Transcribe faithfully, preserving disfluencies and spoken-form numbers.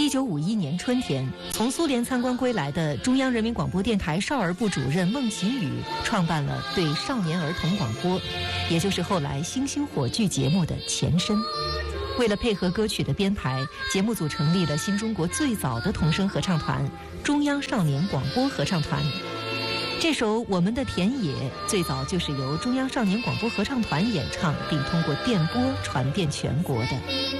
一九五一年春天，从苏联参观归来的中央人民广播电台少儿部主任孟行宇创办了对少年儿童广播，也就是后来星星火炬节目的前身。为了配合歌曲的编排，节目组成立了新中国最早的童声合唱团——中央少年广播合唱团。这首《我们的田野》最早就是由中央少年广播合唱团演唱，并通过电波传遍全国的。